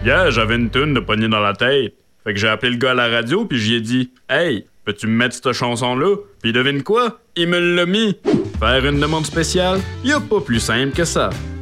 Yeah, j'avais une toune de pogner dans la tête. Fait que j'ai appelé le gars à la radio puis j'y ai dit « Hey, peux-tu me mettre cette chanson-là? » Puis devine quoi? Il me l'a mis. Faire une demande spéciale? Y a pas plus simple que ça.